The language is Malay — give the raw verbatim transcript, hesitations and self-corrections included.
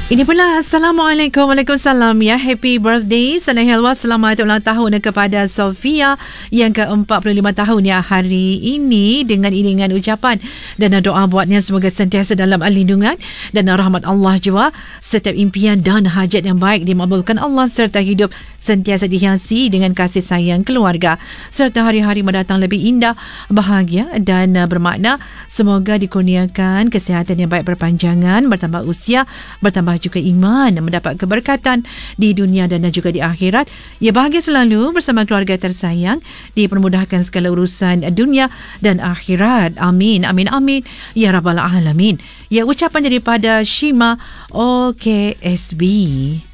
Ini pula Assalamualaikum, Waalaikumsalam ya. Happy birthday Sana Helwa, selamat ulang tahun kepada Sofia yang ke empat puluh lima tahun ya hari ini, dengan iringan ucapan dan doa buatnya semoga sentiasa dalam lindungan dan rahmat Allah jua. Setiap impian dan hajat yang baik dimabulkan Allah, serta hidup sentiasa dihiasi dengan kasih sayang keluarga, serta hari-hari mendatang lebih indah, bahagia dan bermakna. Semoga dikurniakan kesihatan yang baik berpanjangan, bertambah usia, bertambah juga iman, mendapat keberkatan di dunia dan juga di akhirat. Ia bahagia selalu bersama keluarga tersayang, dipermudahkan segala urusan dunia dan akhirat. Amin, amin, amin ya rabbal alamin. Ya, ucapan daripada Shima O K S B.